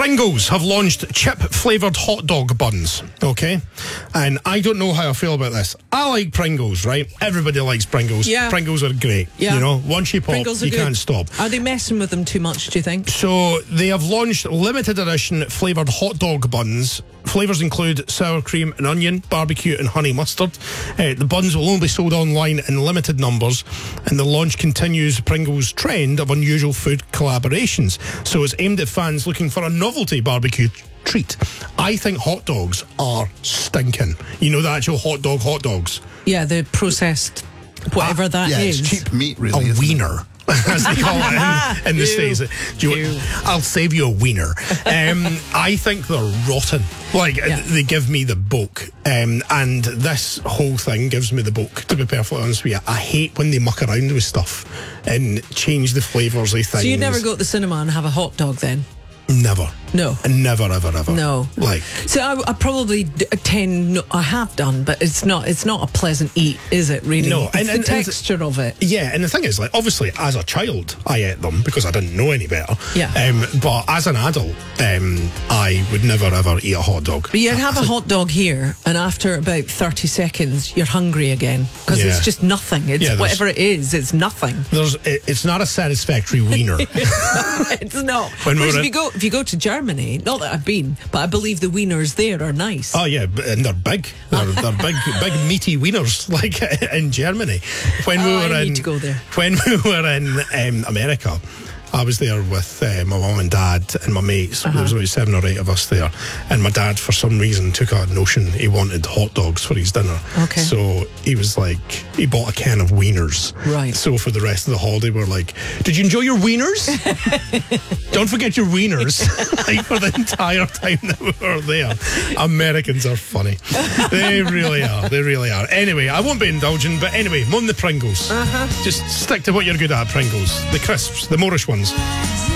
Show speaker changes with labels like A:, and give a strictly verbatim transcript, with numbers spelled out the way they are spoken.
A: Pringles have launched chip-flavoured hot dog buns, okay? And I don't know how I feel about this. I like Pringles, right? Everybody likes Pringles.
B: Yeah.
A: Pringles are great.
B: Yeah.
A: You know, once you pop,
B: Pringles are
A: you
B: good.
A: can't stop.
B: Are they messing with them too much, do you think?
A: So they have launched limited edition flavoured hot dog buns. Flavours include sour cream and onion, barbecue and honey mustard. Uh, the buns will only be sold online in limited numbers, and the launch continues Pringles' trend of unusual food collaborations. So it's aimed at fans looking for a novelty barbecue treat. I think hot dogs are stinking. You know, the actual hot dog hot dogs.
B: Yeah, the processed whatever
A: Ah,
B: that
C: Yeah,
B: is.
C: it's cheap meat, really.
A: A
C: isn't it?
A: wiener. As they call it in, in the
B: Ew.
A: States. Do you,
B: Ew.
A: I'll save you a wiener. Um, I think they're rotten. Like,
B: Yeah.
A: they give me the book. Um, and this whole thing gives me the book, to be perfectly honest with you. I hate when they muck around with stuff and change the flavours of things.
B: So you'd never go to the cinema and have a hot dog then?
A: Never.
B: No.
A: Never, ever, ever.
B: No.
A: Like,
B: So I, I probably d- tend, no, I have done, but it's not It's not a pleasant eat, is it, really?
A: No,
B: It's
A: and-
B: the
A: and- and-
B: texture of it.
A: yeah, and the thing is, like, obviously, as a child, I ate them because I didn't know any better.
B: Yeah.
A: Um, but as an adult, um, I would never, ever eat a hot dog.
B: But you'd have a hot dog here, and after about thirty seconds, you're hungry again. Because
A: Yeah.
B: it's just nothing. It's
A: Yeah, there's-
B: whatever it is, it's nothing.
A: There's, it, it's not a satisfactory wiener.
B: It's not.
A: When we
B: Whereas
A: were
B: if
A: in-
B: you go if you go to Germany, not that I've been, but I believe the wieners there are nice.
A: Oh yeah, b- and they're big. They're, they're big, big meaty wieners, like in Germany. When we
B: Oh,
A: were
B: I
A: in,
B: need to go there.
A: When we were in um, America, I was there with uh, my mum and dad and my mates.
B: Uh-huh.
A: There was about seven or eight of us there, and my dad, for some reason, took a notion he wanted hot dogs for his dinner.
B: Okay.
A: So he was like, he bought a can of wieners.
B: Right.
A: So for the rest of the holiday, we we're like, "Did you enjoy your wieners? Don't forget your wieners." Like for the entire time that we were there. Americans are funny. They really are. They really are. Anyway, I won't be indulgent, but anyway, on the Pringles. Uh-huh. Just stick to what you're good at, Pringles. The crisps, the Moorish ones.